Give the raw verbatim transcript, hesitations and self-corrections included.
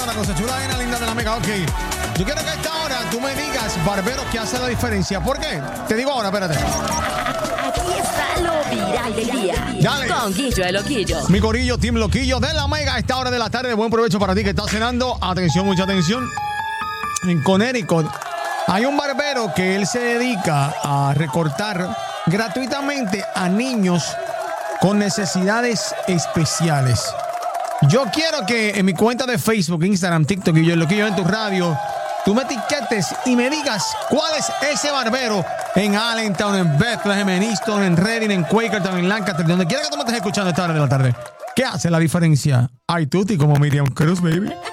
Una cosa chula, una linda de la Mega, ok. Yo quiero que a esta hora tú me digas, barbero, ¿qué hace la diferencia? ¿Por qué? Te digo ahora, espérate. Aquí está lo viral del día. Dale. Con Guillo el Loquillo. Mi corillo, Team Loquillo de la Mega, a esta hora de la tarde. Buen provecho para ti que estás cenando. Atención, mucha atención. En Connecticut hay un barbero que él se dedica a recortar gratuitamente a niños con necesidades especiales. Yo quiero que en mi cuenta de Facebook, Instagram, TikTok y yo, lo que yo en tu radio, tú me etiquetes y me digas cuál es ese barbero en Allentown, en Bethlehem, en Easton, en Reading, en Quakertown, en Lancaster, donde quiera que tú me estés escuchando a esta hora de la tarde. ¿Qué hace la diferencia? Ay, tuti, como Miriam Cruz, baby.